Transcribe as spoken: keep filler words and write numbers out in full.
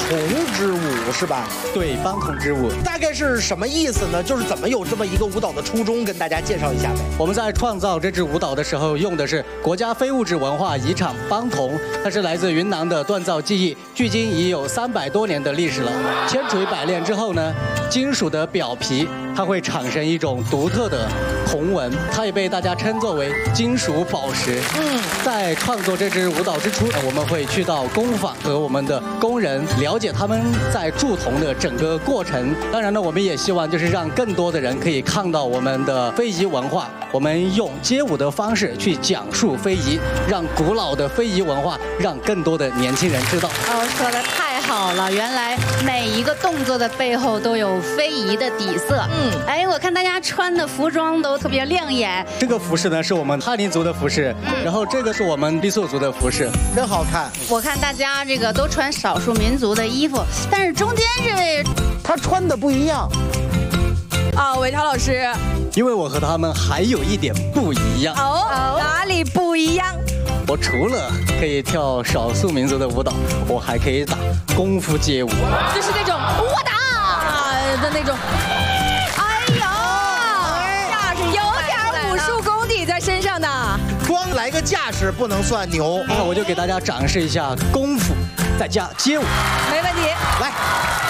之舞是吧？ 对，帮同之舞大概是什么意思呢？就是怎么有这么一个舞蹈的初衷，跟大家介绍一下呗。 我们在创造这支舞蹈的时候，用的是国家非物质文化遗产帮同，它是来自云南的锻造技艺，距今已有三百多年的历史了。千锤百炼之后呢，金属的表皮它会产生一种独特的红纹，它也被大家称作为金属宝石。嗯，在创作这支舞蹈之初，我们会去到工坊和我们的工人了解他们在铸铜的整个过程。当然呢，我们也希望就是让更多的人可以看到我们的非遗文化。我们用街舞的方式去讲述非遗，让古老的非遗文化让更多的年轻人知道。 哦，说的太好了，原来每一个动作的背后都有非遗的底色。嗯，哎，我看大家穿的服装都特别亮眼。 这个服饰呢是我们哈尼族的服饰，嗯、然后这个是我们傈僳族的服饰， 真好看。 我看大家这个都穿少数民族的衣服，但是中间这位他穿的不一样。 啊，伟涛老师， 因为我和他们还有一点不一样。 哦，哪里不一样？ 我除了可以跳少数民族的舞蹈，我还可以打功夫街舞， 就是那种我打的那种。哎呦，架势有点武术功底在身上的。 光来个架势不能算牛。 那我就给大家展示一下功夫再加街舞。 没问题， 来。